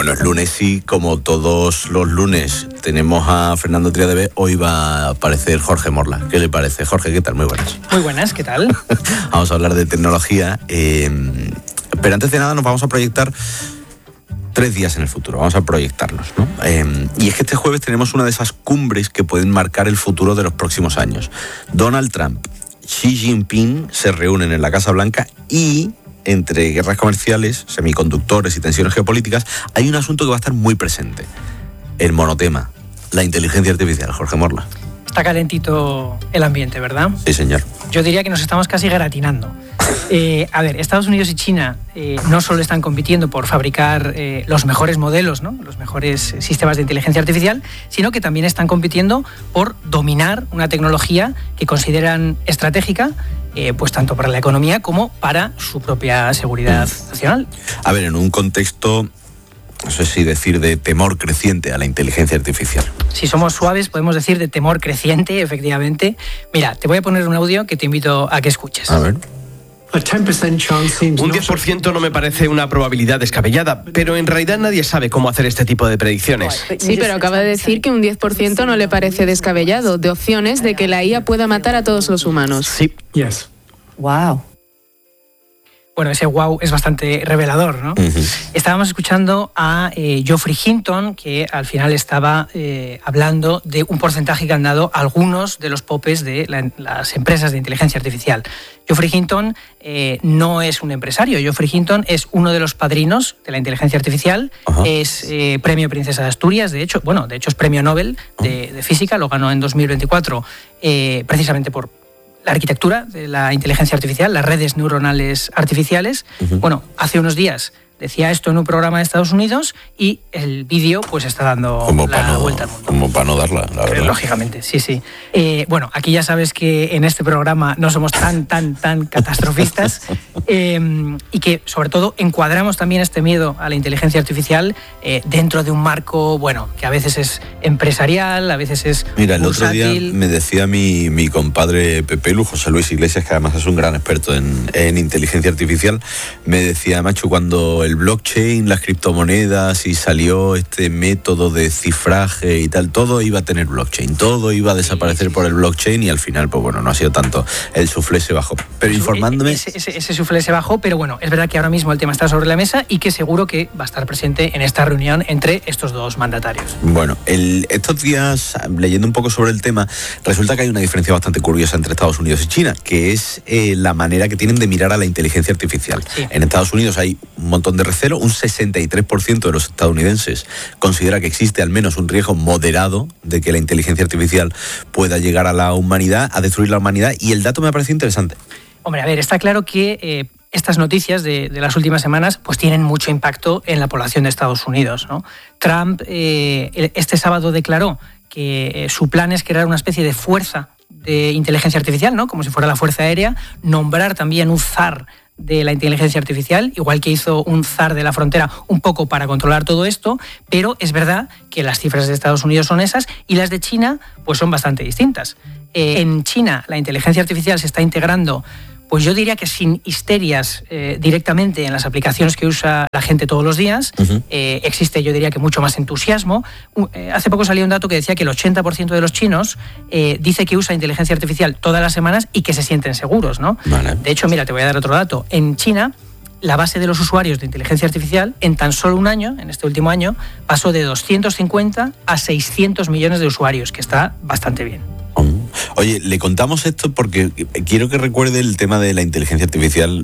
Bueno, es lunes y como todos los lunes tenemos a Fernando Triadeve, hoy va a aparecer Jorge Morla. ¿Qué le parece? Jorge, ¿qué tal? Muy buenas. Muy buenas, ¿qué tal? Vamos a hablar de tecnología, pero antes de nada nos vamos a proyectar 3 días en el futuro, vamos a proyectarnos, ¿no? Y es que este jueves tenemos una de esas cumbres que pueden marcar el futuro de los próximos años. Donald Trump, Xi Jinping se reúnen en la Casa Blanca y entre guerras comerciales, semiconductores y tensiones geopolíticas, hay un asunto que va a estar muy presente. El monotema, la inteligencia artificial. Jorge Morla. Está calentito el ambiente, ¿verdad? Sí, señor. Yo diría que nos estamos casi gratinando. A ver, Estados Unidos y China no solo están compitiendo por fabricar los mejores modelos, ¿no? Los mejores sistemas de inteligencia artificial, sino que también están compitiendo por dominar una tecnología que consideran estratégica, pues tanto para la economía como para su propia seguridad nacional. A ver, en un contexto, no sé si decir de temor creciente a la inteligencia artificial. Si somos suaves, podemos decir de temor creciente, efectivamente. Mira, te voy a poner un audio que te invito a que escuches. A ver. Un 10% no me parece una probabilidad descabellada, pero en realidad nadie sabe cómo hacer este tipo de predicciones. Sí, pero acaba de decir que un 10% no le parece descabellado, de opciones de que la IA pueda matar a todos los humanos. Sí. Yes. Wow. Bueno, ese wow es bastante revelador, ¿no? Uh-huh. Estábamos escuchando a Geoffrey Hinton, que al final estaba hablando de un porcentaje que han dado algunos de los popes de las empresas de inteligencia artificial. Geoffrey Hinton no es un empresario. Geoffrey Hinton es uno de los padrinos de la inteligencia artificial. Uh-huh. Es premio Princesa de Asturias, de hecho es premio Nobel de física, lo ganó en 2024 precisamente por la arquitectura de la inteligencia artificial, las redes neuronales artificiales. Uh-huh. Bueno, hace unos días decía esto en un programa de Estados Unidos y el vídeo pues está dando vuelta al mundo. Como para no darla, la verdad. Lógicamente, sí. Bueno, aquí ya sabes que en este programa no somos tan catastrofistas y que sobre todo encuadramos también este miedo a la inteligencia artificial dentro de un marco, bueno, que a veces es empresarial, a veces es Mira, el bursátil. otro día me decía mi compadre Pepe Lu, José Luis Iglesias, que además es un gran experto en inteligencia artificial, me decía, macho, cuando el blockchain, las criptomonedas y salió este método de cifraje y tal, todo iba a tener blockchain, todo iba a desaparecer por el blockchain y al final, pues bueno, no ha sido tanto, el suflé se bajó. Pero informándome... Ese suflé se bajó, pero bueno, es verdad que ahora mismo el tema está sobre la mesa y que seguro que va a estar presente en esta reunión entre estos dos mandatarios. Bueno, estos días, leyendo un poco sobre el tema, resulta que hay una diferencia bastante curiosa entre Estados Unidos y China, que es la manera que tienen de mirar a la inteligencia artificial. Sí. En Estados Unidos hay un montón de recelo, un 63% de los estadounidenses considera que existe al menos un riesgo moderado de que la inteligencia artificial pueda llegar a la humanidad, a destruir la humanidad, y el dato me ha parecido interesante. Hombre, a ver, está claro que estas noticias de las últimas semanas pues tienen mucho impacto en la población de Estados Unidos, ¿no? Trump este sábado declaró que su plan es crear una especie de fuerza de inteligencia artificial, ¿no? Como si fuera la Fuerza Aérea, nombrar también un zar de la inteligencia artificial, igual que hizo un zar de la frontera un poco para controlar todo esto, pero es verdad que las cifras de Estados Unidos son esas y las de China pues son bastante distintas. En China la inteligencia artificial se está integrando, pues yo diría que sin histerias directamente en las aplicaciones que usa la gente todos los días. Uh-huh. Existe, yo diría que mucho más entusiasmo. Hace poco salió un dato que decía que el 80% de los chinos dice que usa inteligencia artificial todas las semanas y que se sienten seguros, ¿no? Vale. De hecho, mira, te voy a dar otro dato. En China, la base de los usuarios de inteligencia artificial en tan solo un año, en este último año, pasó de 250 a 600 millones de usuarios, que está bastante bien. Oye, le contamos esto porque quiero que recuerde el tema de la inteligencia artificial,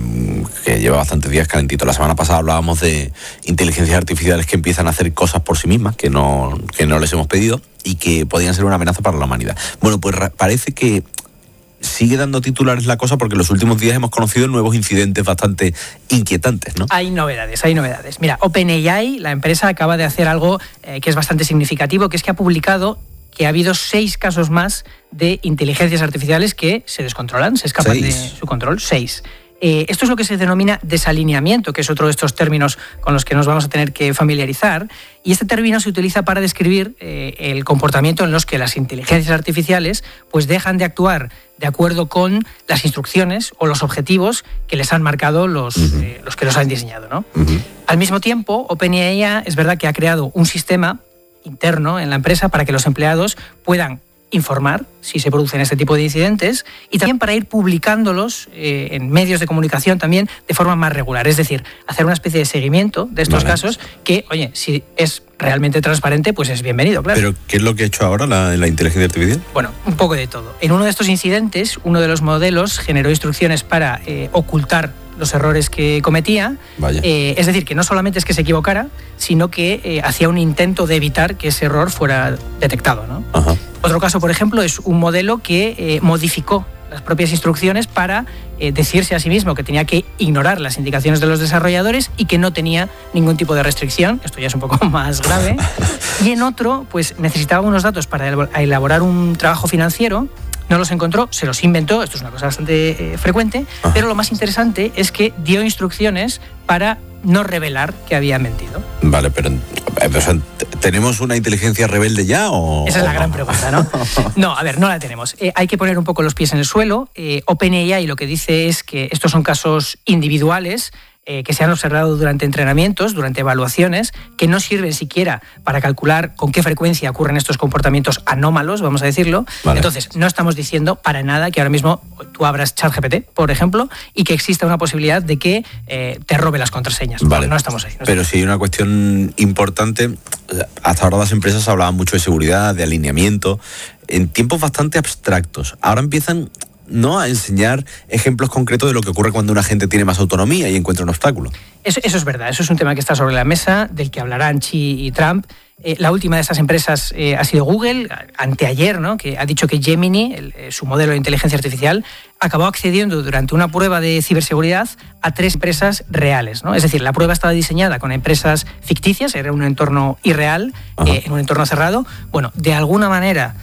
que lleva bastantes días calentito. La semana pasada hablábamos de inteligencias artificiales que empiezan a hacer cosas por sí mismas, que no les hemos pedido y que podían ser una amenaza para la humanidad. Bueno, pues parece que sigue dando titulares la cosa porque en los últimos días hemos conocido nuevos incidentes bastante inquietantes, ¿no? Hay novedades. Mira, OpenAI, la empresa, acaba de hacer algo que es bastante significativo, que es que ha publicado que ha habido 6 casos más de inteligencias artificiales que se descontrolan, se escapan 6. de su control. 6. Esto es lo que se denomina desalineamiento, que es otro de estos términos con los que nos vamos a tener que familiarizar. Y este término se utiliza para describir el comportamiento en los que las inteligencias artificiales pues dejan de actuar de acuerdo con las instrucciones o los objetivos que les han marcado los que los han diseñado, ¿no? Al mismo tiempo, OpenAI es verdad que ha creado un sistema interno en la empresa para que los empleados puedan informar si se producen este tipo de incidentes y también para ir publicándolos en medios de comunicación también de forma más regular. Es decir, hacer una especie de seguimiento de estos casos que, oye, si es realmente transparente, pues es bienvenido, claro. ¿Pero qué es lo que ha hecho ahora la inteligencia artificial? Bueno, un poco de todo. En uno de estos incidentes, uno de los modelos generó instrucciones para ocultar los errores que cometía. Es decir, que no solamente es que se equivocara, sino que hacía un intento de evitar que ese error fuera detectado, ¿no? Ajá. Otro caso, por ejemplo, es un modelo que modificó las propias instrucciones para decirse a sí mismo que tenía que ignorar las indicaciones de los desarrolladores y que no tenía ningún tipo de restricción. Esto ya es un poco más grave. Y en otro, pues necesitaba unos datos para elaborar un trabajo financiero. No los encontró, se los inventó, esto es una cosa bastante frecuente, pero lo más interesante es que dio instrucciones para no revelar que había mentido. Vale, pero ¿tenemos una inteligencia rebelde ya o...? Esa es la gran pregunta, ¿no? No, a ver, no la tenemos. Hay que poner un poco los pies en el suelo. OpenAI lo que dice es que estos son casos individuales que se han observado durante entrenamientos, durante evaluaciones, que no sirven siquiera para calcular con qué frecuencia ocurren estos comportamientos anómalos, vamos a decirlo. Vale. Entonces, no estamos diciendo para nada que ahora mismo tú abras ChatGPT, por ejemplo, y que exista una posibilidad de que te robe las contraseñas. Vale. No estamos ahí. Pero sí hay una cuestión importante. Hasta ahora las empresas hablaban mucho de seguridad, de alineamiento, en tiempos bastante abstractos. Ahora empiezan a enseñar ejemplos concretos de lo que ocurre cuando una gente tiene más autonomía y encuentra un obstáculo. Eso es verdad, eso es un tema que está sobre la mesa, del que hablarán Xi y Trump. La última de estas empresas ha sido Google, anteayer, ¿no?, que ha dicho que Gemini, su modelo de inteligencia artificial, acabó accediendo durante una prueba de ciberseguridad a 3 empresas reales, ¿no? Es decir, la prueba estaba diseñada con empresas ficticias, era un entorno irreal, en un entorno cerrado. Bueno, de alguna manera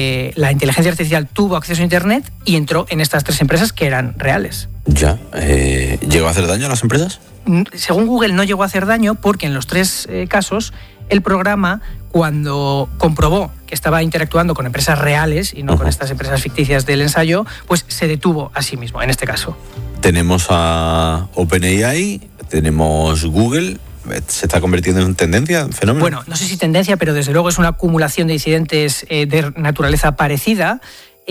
la inteligencia artificial tuvo acceso a Internet y entró en estas 3 empresas que eran reales. Ya. ¿Llegó a hacer daño a las empresas? Según Google, no llegó a hacer daño porque en los 3 casos el programa, cuando comprobó que estaba interactuando con empresas reales y no con estas empresas ficticias del ensayo, pues se detuvo a sí mismo, en este caso. Tenemos a OpenAI, tenemos Google. ¿Se está convirtiendo en tendencia, fenómeno? Bueno, no sé si tendencia, pero desde luego es una acumulación de incidentes de naturaleza parecida.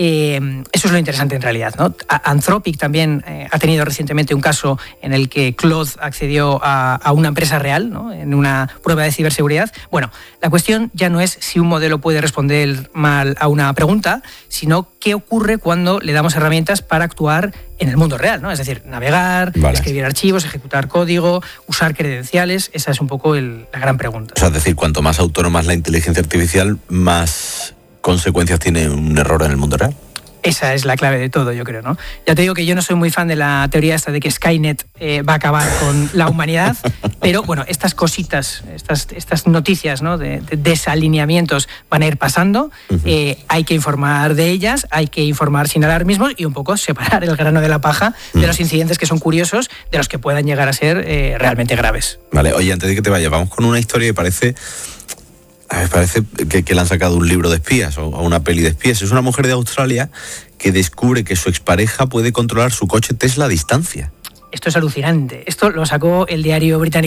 Eso es lo interesante en realidad, ¿no? Anthropic también ha tenido recientemente un caso en el que Claude accedió a una empresa real, ¿no?, en una prueba de ciberseguridad. Bueno, la cuestión ya no es si un modelo puede responder mal a una pregunta, sino qué ocurre cuando le damos herramientas para actuar en el mundo real, ¿no? Es decir, navegar, escribir archivos, ejecutar código, usar credenciales. Esa es un poco la gran pregunta. O sea, es decir, cuanto más autónoma es la inteligencia artificial, más consecuencias tiene un error en el mundo real. Esa es la clave de todo, yo creo, ¿no? Ya te digo que yo no soy muy fan de la teoría esta de que Skynet va a acabar con la humanidad, pero bueno, estas cositas, estas noticias, ¿no?, de desalineamientos van a ir pasando. Hay que informar de ellas, hay que informar sin alarmismos y un poco separar el grano de la paja de los incidentes que son curiosos, de los que puedan llegar a ser realmente graves. Vale, oye, antes de que te vayas, vamos con una historia que parece que le han sacado un libro de espías o una peli de espías. Es una mujer de Australia que descubre que su expareja puede controlar su coche Tesla a distancia. Esto es alucinante. Esto lo sacó el diario británico